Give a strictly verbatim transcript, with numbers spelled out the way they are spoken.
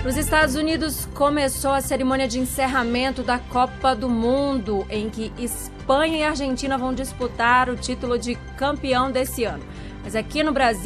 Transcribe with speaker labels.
Speaker 1: Nos Estados Unidos começou a cerimônia de encerramento da Copa do Mundo, em que Espanha e Argentina vão disputar o título de campeão desse ano. Mas aqui no Brasil,